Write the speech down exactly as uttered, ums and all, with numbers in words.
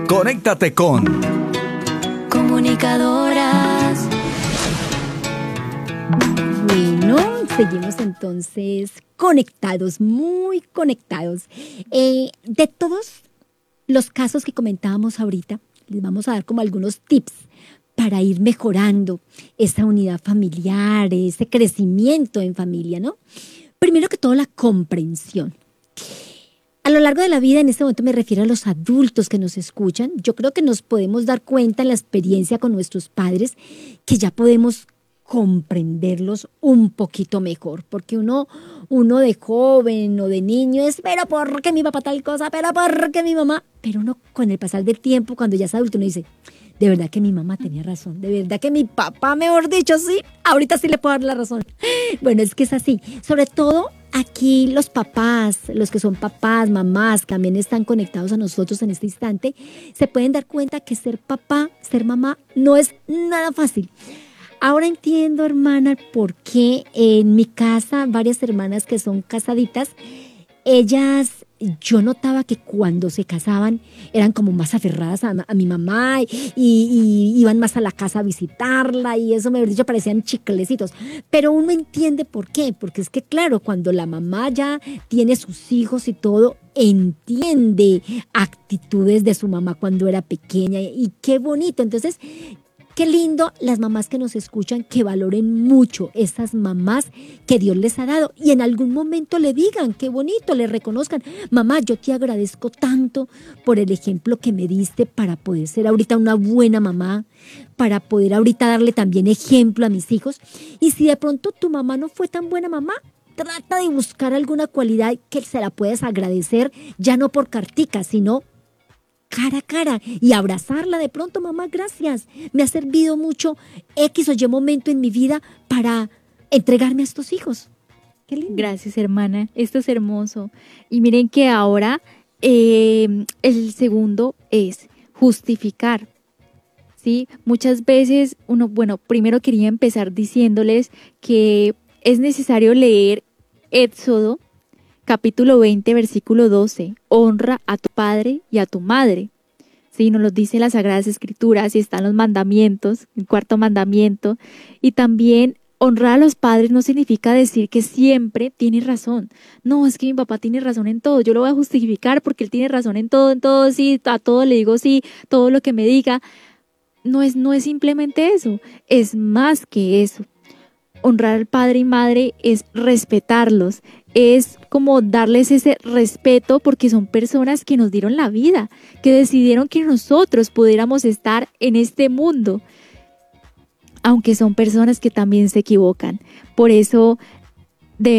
Conéctate con Comunicadoras. Bueno, seguimos entonces conectados, muy conectados. Eh, de todos los casos que comentábamos ahorita, les vamos a dar como algunos tips para ir mejorando esa unidad familiar, ese crecimiento en familia, ¿no? Primero que todo, la comprensión. A lo largo de la vida, en este momento me refiero a los adultos que nos escuchan, yo creo que nos podemos dar cuenta en la experiencia con nuestros padres que ya podemos comprenderlos un poquito mejor, porque uno, uno de joven o de niño es, pero ¿por qué mi papá tal cosa? Pero ¿por qué mi mamá? Pero uno con el pasar del tiempo, cuando ya es adulto, uno dice, de verdad que mi mamá tenía razón, de verdad que mi papá, mejor dicho, sí, ahorita sí le puedo dar la razón. Bueno, es que es así, sobre todo aquí los papás, los que son papás, mamás, también están conectados a nosotros en este instante, se pueden dar cuenta que ser papá, ser mamá, no es nada fácil. Ahora entiendo, hermana, por qué en mi casa, varias hermanas que son casaditas, ellas, yo notaba que cuando se casaban eran como más aferradas a, a mi mamá y, y iban más a la casa a visitarla y eso, me había dicho, parecían chiclecitos. Pero uno entiende por qué, porque es que claro, cuando la mamá ya tiene sus hijos y todo, entiende actitudes de su mamá cuando era pequeña y qué bonito. Entonces, qué lindo las mamás que nos escuchan, que valoren mucho esas mamás que Dios les ha dado y en algún momento le digan, qué bonito, le reconozcan, mamá, yo te agradezco tanto por el ejemplo que me diste para poder ser ahorita una buena mamá, para poder ahorita darle también ejemplo a mis hijos. Y si de pronto tu mamá no fue tan buena mamá, trata de buscar alguna cualidad que se la puedas agradecer, ya no por cartica, sino cara a cara y abrazarla de pronto, mamá, gracias, me ha servido mucho X o Y momento en mi vida para entregarme a estos hijos. Qué lindo. Gracias, hermana, esto es hermoso. Y miren que ahora eh, el segundo es justificar, ¿sí? Muchas veces uno, bueno, primero quería empezar diciéndoles que es necesario leer Éxodo capítulo veinte, versículo doce, honra a tu padre y a tu madre. Sí, nos lo dice las Sagradas Escrituras y están los mandamientos, el cuarto mandamiento. Y también honrar a los padres no significa decir que siempre tiene razón. No, es que mi papá tiene razón en todo, yo lo voy a justificar porque él tiene razón en todo, en todo, sí, a todo le digo sí, todo lo que me diga. No es, no es simplemente eso, es más que eso. Honrar al padre y madre es respetarlos, es como darles ese respeto porque son personas que nos dieron la vida, que decidieron que nosotros pudiéramos estar en este mundo, aunque son personas que también se equivocan. Por eso